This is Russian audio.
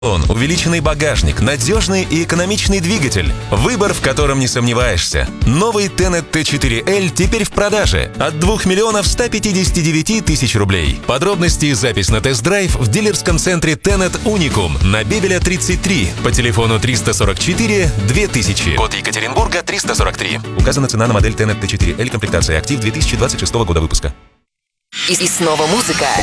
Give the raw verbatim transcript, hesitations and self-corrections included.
Увеличенный багажник, надежный и экономичный двигатель. Выбор, в котором не сомневаешься. Новый Тенет Т четыре Л теперь в продаже от двух миллионов ста пятидесяти девяти тысяч рублей. Подробности и запись на тест-драйв в дилерском центре Тенет Уникум на Бебеля тридцать три по телефону триста сорок четыре две тысячи. Код Екатеринбурга триста сорок три. Указана цена на модель Тенет Т четыре Л, комплектация актив две тысячи двадцать шестого года выпуска. И, и снова музыка.